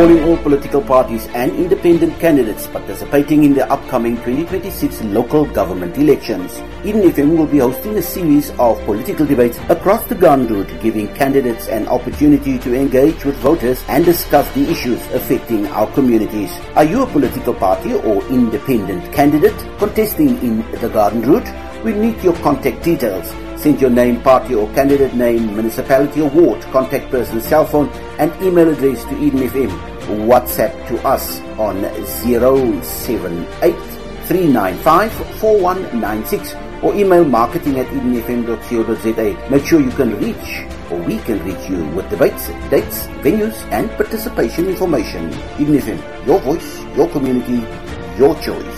calling all political parties and independent candidates participating in the upcoming 2026 local government elections. Eden FM will be hosting a series of political debates across the Garden Route, giving candidates an opportunity to engage with voters and discuss the issues affecting our communities. Are you a political party or independent candidate contesting in the Garden Route? We need your contact details. Send your name, party or candidate name, municipality or ward, contact person, cell phone and email address to Eden FM. WhatsApp to us on 078-395-4196 or email marketing@edenfm.co.za. Make sure you can reach or we can reach you with debates, dates, venues and participation information. Eden FM, your voice, your community, your choice.